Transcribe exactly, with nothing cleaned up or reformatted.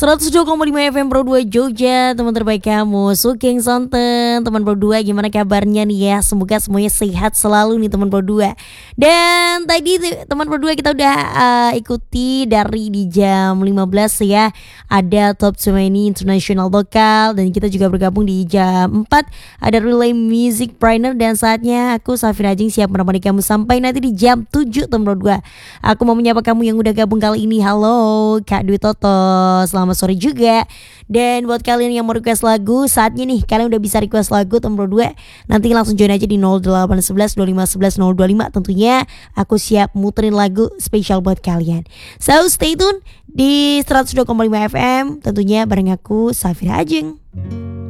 seratus dua koma lima F M Pro dua Jogja, teman terbaik kamu, Sugeng Sonten. Teman Pro dua gimana kabarnya nih ya? Semoga semuanya sehat selalu nih teman Pro dua. Dan tadi teman Pro dua kita udah uh, ikuti dari di jam lima belas ya. Ada Top dua puluh International Lokal. Dan kita juga bergabung di jam empat. Ada Relay Music Brainer. Dan saatnya aku Safira Ajeng siap menemani kamu sampai nanti di jam tujuh teman Pro dua. Aku mau menyapa kamu yang udah gabung kali ini. Halo Kak Dwi Toto, selamat sore juga. Dan buat kalian yang mau request lagu, saatnya nih kalian udah bisa request lagu teman Pro dua. Nanti langsung join aja di nol delapan satu satu dua lima satu satu nol dua lima. Tentunya aku siap muterin lagu spesial buat kalian. So stay tune di seratus dua koma lima F M, tentunya bareng aku Safira Ajeng.